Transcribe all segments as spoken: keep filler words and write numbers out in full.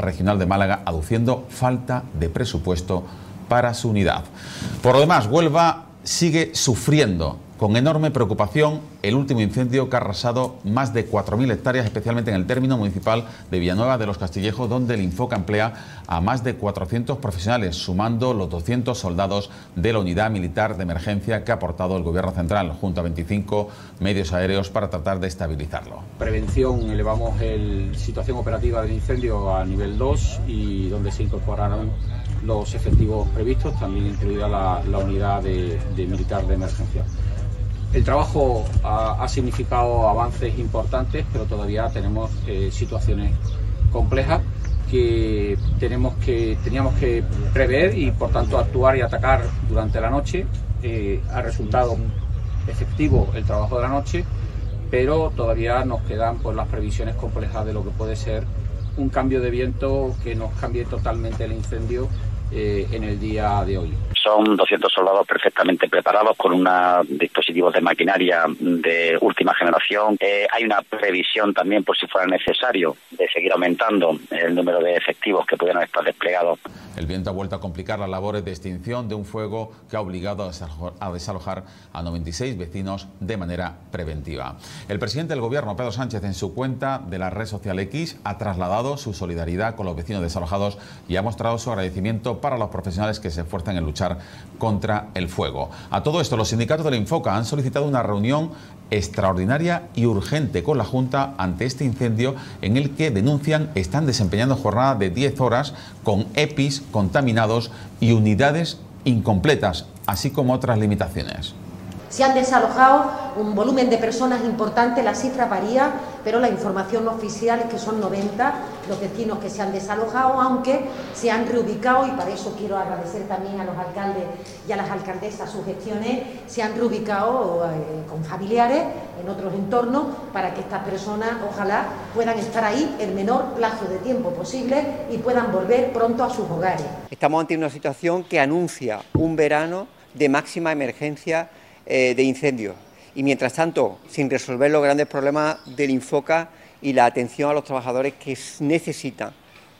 Regional de Málaga, aduciendo falta de presupuesto para su unidad. Por lo demás, Huelva sigue sufriendo con enorme preocupación el último incendio que ha arrasado más de cuatro mil hectáreas, especialmente en el término municipal de Villanueva de los Castillejos, donde el Infoca emplea a más de cuatrocientos profesionales, sumando los doscientos soldados de la unidad militar de emergencia que ha aportado el Gobierno central, junto a veinticinco medios aéreos para tratar de estabilizarlo. Prevención, elevamos la situación operativa del incendio a nivel dos y donde se incorporaron los efectivos previstos, también incluida la, la unidad de, de militar de emergencia. El trabajo ha, ha significado avances importantes, pero todavía tenemos eh, situaciones complejas que tenemos que teníamos que prever y, por tanto, actuar y atacar durante la noche. Eh, ha resultado efectivo el trabajo de la noche, pero todavía nos quedan pues, las previsiones complejas de lo que puede ser un cambio de viento que nos cambie totalmente el incendio eh, en el día de hoy. Son doscientos soldados perfectamente preparados con unos dispositivos de maquinaria de última generación. Eh, hay una previsión también, por si fuera necesario, de seguir aumentando el número de efectivos que pudieran estar desplegados. El viento ha vuelto a complicar las labores de extinción de un fuego que ha obligado a desalojar a noventa y seis vecinos de manera preventiva. El presidente del Gobierno, Pedro Sánchez, en su cuenta de la red social X, ha trasladado su solidaridad con los vecinos desalojados y ha mostrado su agradecimiento para los profesionales que se esfuerzan en luchar contra el fuego. A todo esto, los sindicatos del Infoca han solicitado una reunión extraordinaria y urgente con la Junta ante este incendio, en el que denuncian están desempeñando jornada de diez horas con E P Is contaminados y unidades incompletas, así como otras limitaciones. Se han desalojado un volumen de personas importante, la cifra varía, pero la información oficial es que son noventa los vecinos que se han desalojado, aunque se han reubicado, y para eso quiero agradecer también a los alcaldes y a las alcaldesas sus gestiones, se han reubicado eh, con familiares en otros entornos para que estas personas ojalá puedan estar ahí el menor plazo de tiempo posible y puedan volver pronto a sus hogares. Estamos ante una situación que anuncia un verano de máxima emergencia eh, de incendios y, mientras tanto, sin resolver los grandes problemas del Infoca y la atención a los trabajadores que necesitan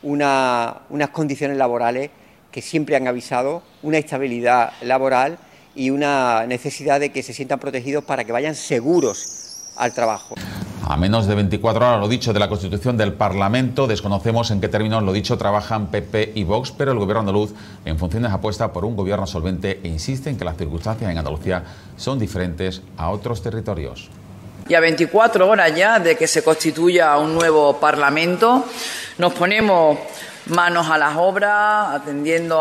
una, unas condiciones laborales que siempre han avisado, una estabilidad laboral y una necesidad de que se sientan protegidos para que vayan seguros al trabajo. A menos de veinticuatro horas, lo dicho, de la constitución del Parlamento, desconocemos en qué términos, lo dicho, trabajan P P y Vox, pero el Gobierno andaluz en funciones apuesta por un gobierno solvente e insiste en que las circunstancias en Andalucía son diferentes a otros territorios. Y a veinticuatro horas ya de que se constituya un nuevo Parlamento, nos ponemos manos a las obras, atendiendo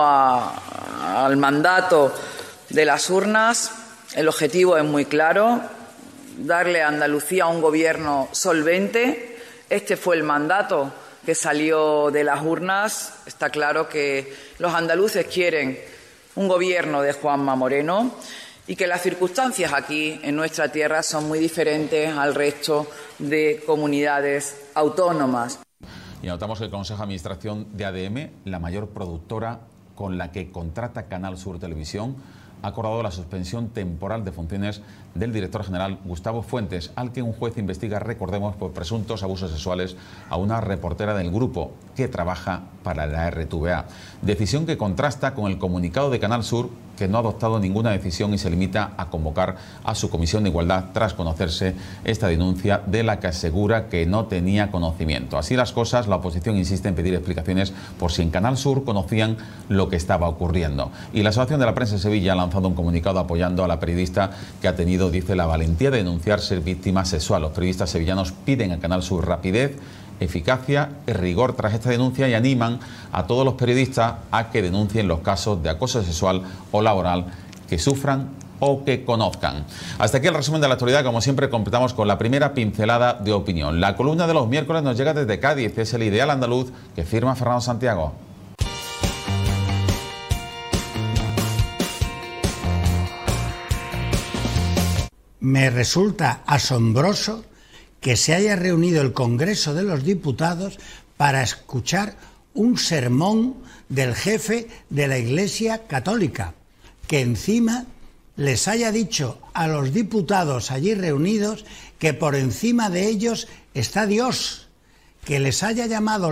a, al mandato de las urnas. El objetivo es muy claro: darle a Andalucía un gobierno solvente. Este fue el mandato que salió de las urnas. Está claro que los andaluces quieren un gobierno de Juanma Moreno y que las circunstancias aquí en nuestra tierra son muy diferentes al resto de comunidades autónomas. Y notamos que el Consejo de Administración de A D M, la mayor productora con la que contrata Canal Sur Televisión, ha acordado la suspensión temporal de funciones del director general Gustavo Fuentes, al que un juez investiga, recordemos, por presuntos abusos sexuales a una reportera del grupo que trabaja para la R T V A. Decisión que contrasta con el comunicado de Canal Sur, que no ha adoptado ninguna decisión y se limita a convocar a su Comisión de Igualdad tras conocerse esta denuncia, de la que asegura que no tenía conocimiento. Así las cosas, la oposición insiste en pedir explicaciones por si en Canal Sur conocían lo que estaba ocurriendo. Y la Asociación de la Prensa de Sevilla ha lanzado un comunicado apoyando a la periodista que ha tenido, dice, la valentía de denunciar ser víctima sexual. Los periodistas sevillanos piden a Canal Sur rapidez, eficacia y rigor tras esta denuncia y animan a todos los periodistas a que denuncien los casos de acoso sexual o laboral que sufran o que conozcan. Hasta aquí el resumen de la actualidad. Como siempre, completamos con la primera pincelada de opinión. La columna de los miércoles nos llega desde Cádiz. Es el ideal andaluz que firma Fernando Santiago. Me resulta asombroso que se haya reunido el Congreso de los Diputados para escuchar un sermón del jefe de la Iglesia Católica, que encima les haya dicho a los diputados allí reunidos que por encima de ellos está Dios, que les haya llamado